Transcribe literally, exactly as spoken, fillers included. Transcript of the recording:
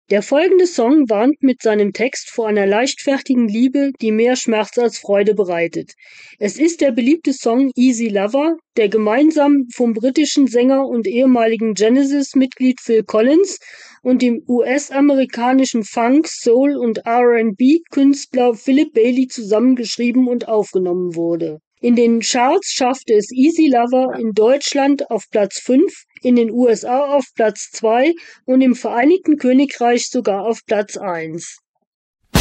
Der folgende Song warnt mit seinem Text vor einer leichtfertigen Liebe, die mehr Schmerz als Freude bereitet. Es ist der beliebte Song Easy Lover, der gemeinsam vom britischen Sänger und ehemaligen Genesis-Mitglied Phil Collins und dem U S-amerikanischen Funk-, Soul- und R and B-Künstler Philip Bailey zusammengeschrieben und aufgenommen wurde. In den Charts schaffte es Easy Lover in Deutschland auf Platz fünf, in den U S A auf Platz zwei und im Vereinigten Königreich sogar auf Platz eins.